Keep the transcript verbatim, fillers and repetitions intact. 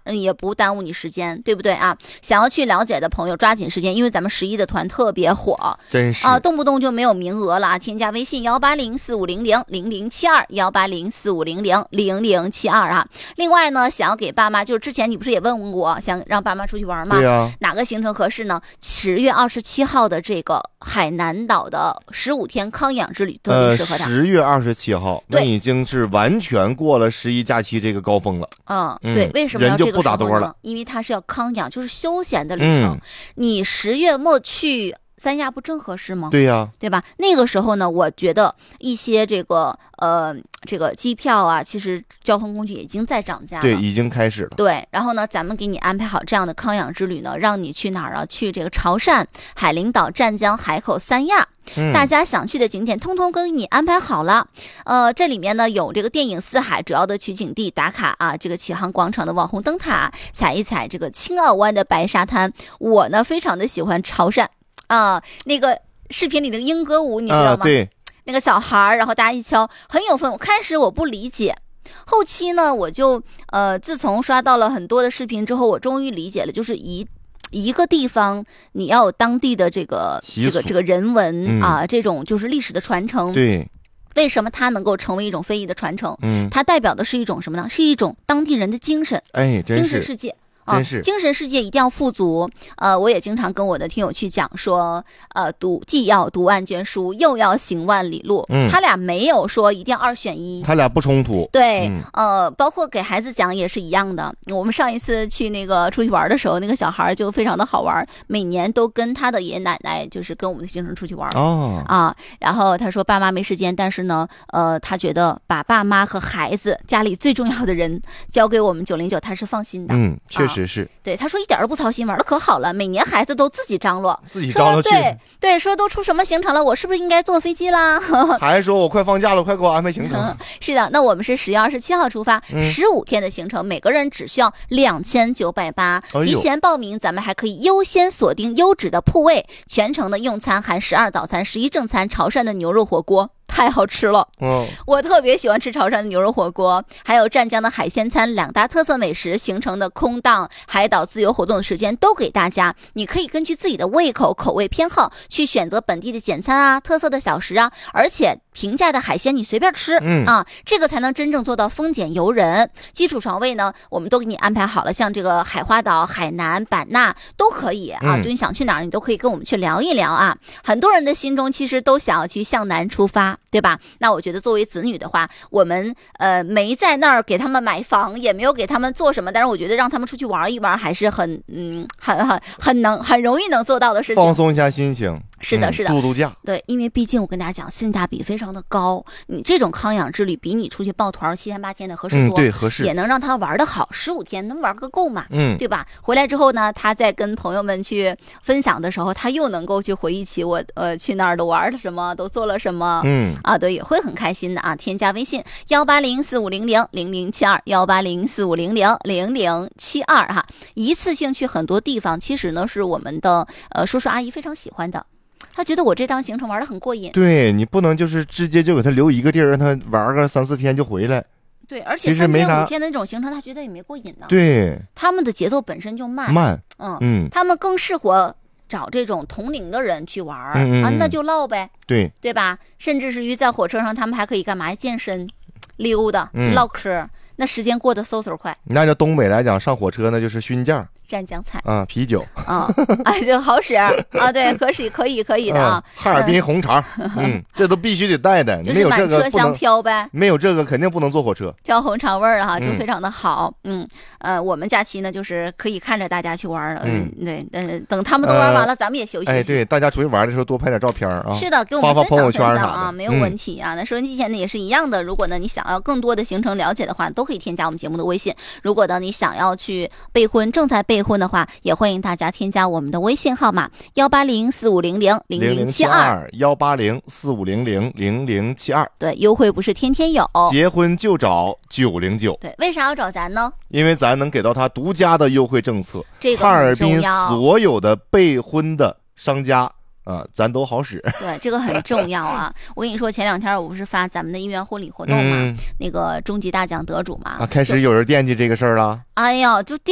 也不耽误你时间，对不对啊？想要去了解的朋友抓紧时间，因为咱们十一的团特别火， 真是啊，动不动就没有名额了。添加微信幺八零四五零零零零七二幺八零四五零零零零七二啊。另外呢，想要给爸妈，就是之前你不是也问我，想让爸妈出去玩吗？ 对啊， 哪个行程合适呢？十月二十七号的这个海南岛的十五天康养之旅特别适合他。 十、呃、月二十七号，那已经是完全过了十一假期这个高峰了。 嗯，对，为什么要这个时候呢？ 人就不打多了， 因为它是要康养，就是休闲的旅程。 嗯、 你十月末去三亚不正合适吗？ 对呀、啊， 对吧？那个时候呢，我觉得一些这个呃这个机票啊，其实交通工具已经在涨价了， 对，已经开始了。 对，然后呢，咱们给你安排好这样的康养之旅呢，让你去哪儿啊？去这个潮汕、海陵岛、湛江、海口、三亚。 嗯、 大家想去的景点通通给你安排好了，呃，这里面呢有这个电影《四海》主要的取景地打卡啊，这个启航广场的网红灯塔，踩一踩这个青澳湾的白沙滩。我呢非常的喜欢潮汕啊，那个视频里的莺歌舞你知道吗？ 啊、对， 那个小孩，然后大家一敲，很有氛围。开始我不理解。后期呢，我就呃，自从刷到了很多的视频之后，我终于理解了，就是一一个地方你要有当地的这个这个这个人文、嗯、啊，这种就是历史的传承。 对， 为什么它能够成为一种非遗的传承？ 嗯， 它代表的是一种什么呢？是一种当地人的精神， 哎，真是精神世界。 真是、 啊、精神世界一定要富足。呃，我也经常跟我的听友去讲说，呃，读既要读万卷书，又要行万里路。 嗯， 他俩没有说一定要二选一， 他俩不冲突。 对， 嗯、 呃，包括给孩子讲也是一样的。我们上一次去那个出去玩的时候，那个小孩就非常的好玩，每年都跟他的爷爷奶奶就是跟我们的行程出去玩。 哦啊，然后他说爸妈没时间，但是呢，呃，他觉得把爸妈和孩子家里最重要的人交给我们九零九，他是放心的。 嗯，确实是。 啊、对，他说一点都不操心，玩的可好了，每年孩子都自己张罗， 自己张罗去。 对对，说都出什么行程了，我是不是应该坐飞机啦？ 还说我快放假了，快给我安排行程。 嗯、是的，那我们是十月二十七号出发，十五、嗯、天的行程，每个人只需要两千九百八，提前报名，咱们还可以优先锁定优质的铺位，全程的用餐含十二早餐、十一正餐，潮汕的牛肉火锅。太好吃了， 嗯， 我特别喜欢吃潮汕的牛肉火锅，还有湛江的海鲜餐，两大特色美食，行程的空档、海岛自由活动的时间都给大家，你可以根据自己的胃口、口味偏好去选择本地的简餐啊、特色的小食啊，而且平价的海鲜你随便吃， 嗯啊，这个才能真正做到丰俭由人。基础床位呢，我们都给你安排好了，像这个海花岛、海南、版纳都可以啊， 嗯、 就你想去哪儿，你都可以跟我们去聊一聊啊。很多人的心中其实都想要去向南出发。对吧？那我觉得作为子女的话，我们呃没在那儿给他们买房，也没有给他们做什么，但是我觉得让他们出去玩一玩还是很嗯很很很能很容易能做到的事情， 放松一下心情。 是的，是的， 度度假。 对，因为毕竟我跟大家讲，性价比非常的高。你这种康养之旅比你出去抱团七天八天的合适多， 嗯、对，合适， 也能让他玩得好，十五天能玩个够嘛， 嗯， 对吧？回来之后呢，他在跟朋友们去分享的时候，他又能够去回忆起我呃去那儿都玩了什么，都做了什么， 嗯啊，对，也会很开心的啊。添加微信幺八零四五零零零零七二幺八零四五零零零零七二哈，一次性去很多地方，其实呢是我们的呃叔叔阿姨非常喜欢的。他觉得我这趟行程玩得很过瘾， 对，你不能就是直接就给他留一个地儿，让他玩个三四天就回来。 对，而且三天五天的那种行程，他觉得也没过瘾呢。 对， 他们的节奏本身就慢， 慢， 嗯嗯， 他们更适合找这种同龄的人去玩、 嗯嗯、 啊，那就唠呗， 对， 对吧？甚至是于在火车上，他们还可以干嘛？健身、溜达、 嗯、 唠嗑，那时间过得嗖嗖快。 那叫东北来讲，上火车那就是熏酱。 蘸酱菜啊，啤酒啊，哎，就好使啊，对，可以可以可以的啊。 嗯、哈尔滨红肠，嗯，这都必须得带的， 就是满车厢飘呗， 没有这个肯定不能坐火车。 飘红肠味儿哈，就非常的好。嗯, 嗯呃，我们假期呢，就是可以看着大家去玩，嗯，对，呃，等他们都玩完了，呃、咱们也休息。 哎，对，大家出去玩的时候多拍点照片啊。 是的，给我们分享发发朋友圈分享啊，没有问题啊。嗯、那收音机前呢也是一样的，如果呢你想要更多的行程了解的话，都可以添加我们节目的微信。如果呢你想要去备婚，正在备婚的话，也欢迎大家添加我们的微信号码幺八零四五零零零零七二幺八零四五零零零零七二。 对，优惠不是天天有， 结婚就找九零九。 对，为啥要找咱呢？ 因为咱能给到他独家的优惠政策， 这个哈尔滨所有的备婚的商家。啊，咱都好使。 对，这个很重要啊！我跟你说，前两天我不是发咱们的姻缘婚礼活动嘛， 嗯、 那个终极大奖得主嘛， 啊，开始有人惦记这个事儿了。 哎呀，就惦。